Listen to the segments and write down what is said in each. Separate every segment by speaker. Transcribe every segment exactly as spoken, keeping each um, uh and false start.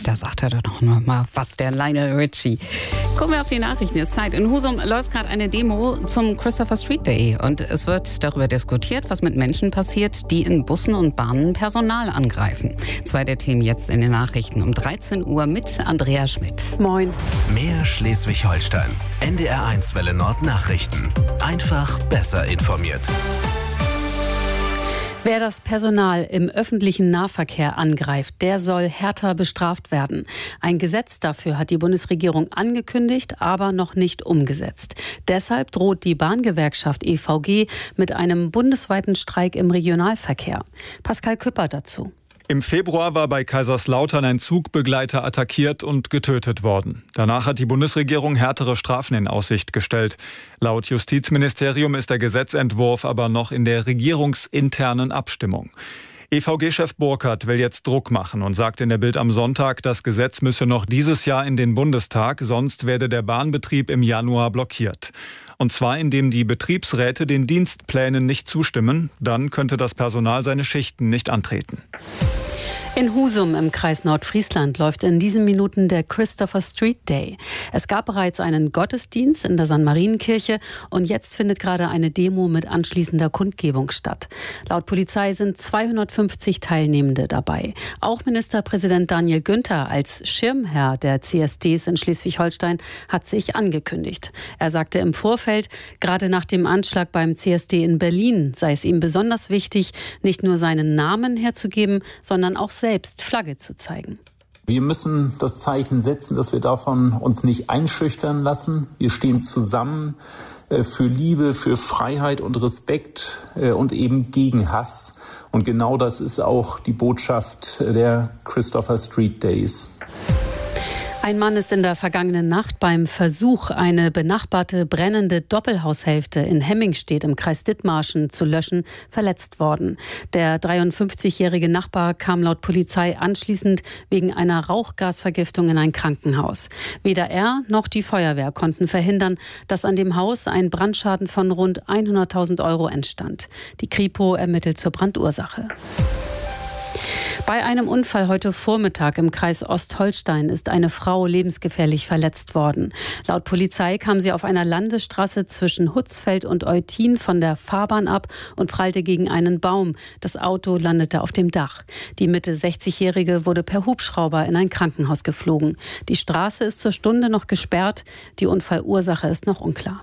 Speaker 1: Da sagt er doch noch mal was, der Lionel Richie. Gucken wir auf die Nachrichten, ist Zeit. In Husum läuft gerade eine Demo zum Christopher Street Day. Und es wird darüber diskutiert, was mit Menschen passiert, die in Bussen und Bahnen Personal angreifen. Zwei der Themen jetzt in den Nachrichten um dreizehn Uhr mit Andrea Schmidt.
Speaker 2: Moin.
Speaker 3: Mehr Schleswig-Holstein. N D R eins Welle Nord Nachrichten. Einfach besser informiert.
Speaker 2: Wer das Personal im öffentlichen Nahverkehr angreift, der soll härter bestraft werden. Ein Gesetz dafür hat die Bundesregierung angekündigt, aber noch nicht umgesetzt. Deshalb droht die Bahngewerkschaft E V G mit einem bundesweiten Streik im Regionalverkehr. Pascal Küpper dazu.
Speaker 4: Im Februar war bei Kaiserslautern ein Zugbegleiter attackiert und getötet worden. Danach hat die Bundesregierung härtere Strafen in Aussicht gestellt. Laut Justizministerium ist der Gesetzentwurf aber noch in der regierungsinternen Abstimmung. E V G-Chef Burkhardt will jetzt Druck machen und sagt in der Bild am Sonntag, das Gesetz müsse noch dieses Jahr in den Bundestag, sonst werde der Bahnbetrieb im Januar blockiert. Und zwar indem die Betriebsräte den Dienstplänen nicht zustimmen, dann könnte das Personal seine Schichten nicht antreten.
Speaker 2: In Husum im Kreis Nordfriesland läuft in diesen Minuten der Christopher Street Day. Es gab bereits einen Gottesdienst in der Sankt Marienkirche und jetzt findet gerade eine Demo mit anschließender Kundgebung statt. Laut Polizei sind zweihundertfünfzig Teilnehmende dabei. Auch Ministerpräsident Daniel Günther als Schirmherr der C S Ds in Schleswig-Holstein hat sich angekündigt. Er sagte im Vorfeld, gerade nach dem Anschlag beim C S D in Berlin sei es ihm besonders wichtig, nicht nur seinen Namen herzugeben, sondern auch selbst Flagge zu zeigen.
Speaker 5: Wir müssen das Zeichen setzen, dass wir davon uns nicht einschüchtern lassen. Wir stehen zusammen für Liebe, für Freiheit und Respekt und eben gegen Hass. Und genau das ist auch die Botschaft der Christopher Street Days.
Speaker 2: Ein Mann ist in der vergangenen Nacht beim Versuch, eine benachbarte brennende Doppelhaushälfte in Hemmingstedt im Kreis Dithmarschen zu löschen, verletzt worden. Der dreiundfünfzigjährige Nachbar kam laut Polizei anschließend wegen einer Rauchgasvergiftung in ein Krankenhaus. Weder er noch die Feuerwehr konnten verhindern, dass an dem Haus ein Brandschaden von rund hunderttausend Euro entstand. Die Kripo ermittelt zur Brandursache. Bei einem Unfall heute Vormittag im Kreis Ostholstein ist eine Frau lebensgefährlich verletzt worden. Laut Polizei kam sie auf einer Landesstraße zwischen Hutzfeld und Eutin von der Fahrbahn ab und prallte gegen einen Baum. Das Auto landete auf dem Dach. Die Mitte sechzigjährige wurde per Hubschrauber in ein Krankenhaus geflogen. Die Straße ist zur Stunde noch gesperrt. Die Unfallursache ist noch unklar.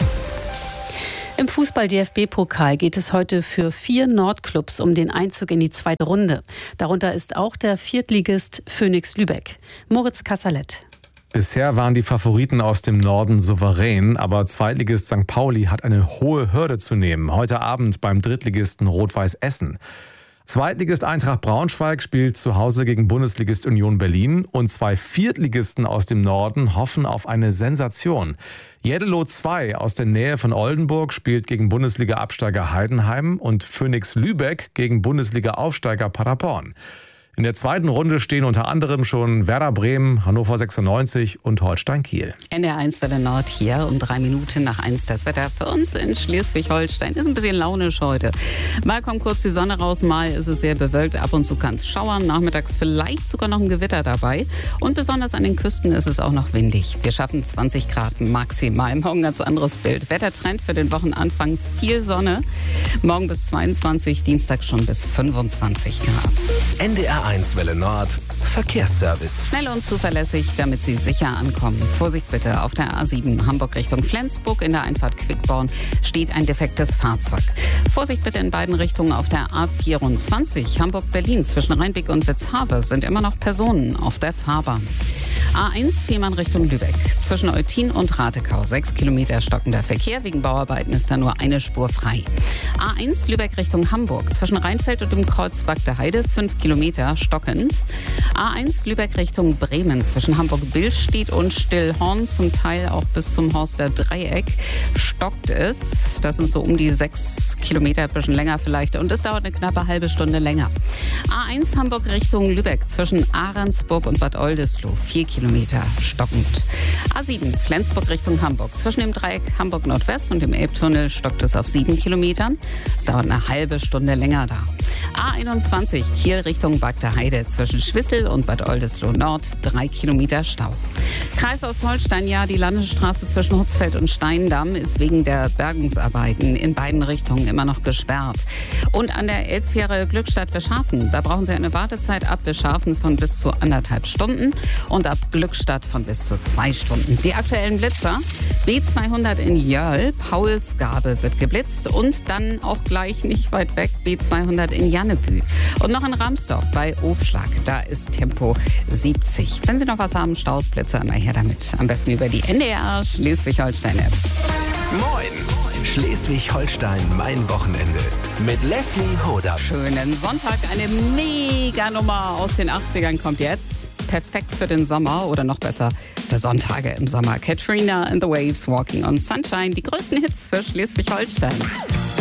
Speaker 2: Im Fußball-D F B-Pokal geht es heute für vier Nordclubs um den Einzug in die zweite Runde. Darunter ist auch der Viertligist Phönix Lübeck. Moritz Kassalet.
Speaker 6: Bisher waren die Favoriten aus dem Norden souverän, aber Zweitligist Sankt Pauli hat eine hohe Hürde zu nehmen. Heute Abend beim Drittligisten Rot-Weiß Essen. Zweitligist Eintracht Braunschweig spielt zu Hause gegen Bundesligist Union Berlin und zwei Viertligisten aus dem Norden hoffen auf eine Sensation. Jeddelo zwei aus der Nähe von Oldenburg spielt gegen Bundesliga-Absteiger Heidenheim und Phönix Lübeck gegen Bundesliga-Aufsteiger Paderborn. In der zweiten Runde stehen unter anderem schon Werder Bremen, Hannover sechsundneunzig und Holstein Kiel.
Speaker 1: N D R eins Welle Nord hier um drei Minuten nach eins. Das Wetter für uns in Schleswig-Holstein ist ein bisschen launisch heute. Mal kommt kurz die Sonne raus, mal ist es sehr bewölkt. Ab und zu kann es schauern, nachmittags vielleicht sogar noch ein Gewitter dabei. Und besonders an den Küsten ist es auch noch windig. Wir schaffen zwanzig Grad maximal. Morgen ganz anderes Bild. Wettertrend für den Wochenanfang, viel Sonne. Morgen bis zweiundzwanzig, Dienstag schon bis fünfundzwanzig Grad.
Speaker 3: N D R eins Welle Nord Verkehrsservice.
Speaker 1: Schnell und zuverlässig, damit Sie sicher ankommen. Vorsicht bitte, auf der A sieben Hamburg Richtung Flensburg in der Einfahrt Quickborn steht ein defektes Fahrzeug. Vorsicht bitte in beiden Richtungen auf der A vierundzwanzig Hamburg-Berlin zwischen Rheinbeck und Witzhafe sind immer noch Personen auf der Fahrbahn. A eins Fehmarn Richtung Lübeck. Zwischen Eutin und Ratekau sechs Kilometer stockender Verkehr. Wegen Bauarbeiten ist da nur eine Spur frei. A eins Lübeck Richtung Hamburg. Zwischen Rheinfeld und dem Kreuz Bagde Heide fünf Kilometer stockend. A eins Lübeck Richtung Bremen. Zwischen Hamburg-Billstedt und Stillhorn, zum Teil auch bis zum Horster Dreieck, stockt es. Das sind so um die sechs Kilometer, ein bisschen länger vielleicht. Und es dauert eine knappe halbe Stunde länger. A eins Hamburg Richtung Lübeck. Zwischen Ahrensburg und Bad Oldesloe vier Kilometer stockend. A sieben Flensburg Richtung Hamburg. Zwischen dem Dreieck Hamburg Nordwest und dem Elbtunnel stockt es auf sieben Kilometern. Es dauert eine halbe Stunde länger da. A einundzwanzig Kiel Richtung Bagde Heide. Zwischen Schwissel Kiel und Bad Oldesloe Nord drei Kilometer Stau. Kreis Ostholstein, ja, die Landesstraße zwischen Hutzfeld und Steindamm ist wegen der Bergungsarbeiten in beiden Richtungen immer noch gesperrt. Und an der Elbfähre Glückstadt-Wischhafen, da brauchen Sie eine Wartezeit ab Wischhafen von bis zu anderthalb Stunden und ab Glückstadt von bis zu zwei Stunden. Die aktuellen Blitzer: B zweihundert in Jörl, Paulsgabe wird geblitzt und dann auch gleich nicht weit weg B zweihundert in Jannebü. Und noch in Ramsdorf bei Ofschlag, da ist Tempo siebzig. Wenn Sie noch was haben, Staus, Blitzer, immer her damit. Am besten über die N D R Schleswig-Holstein-App.
Speaker 3: Moin! Schleswig-Holstein, mein Wochenende. Mit Leslie Hodam.
Speaker 1: Schönen Sonntag. Eine Mega-Nummer aus den achtzigern kommt jetzt. Perfekt für den Sommer oder noch besser für Sonntage im Sommer. Katrina and the Waves, Walking on Sunshine. Die größten Hits für Schleswig-Holstein.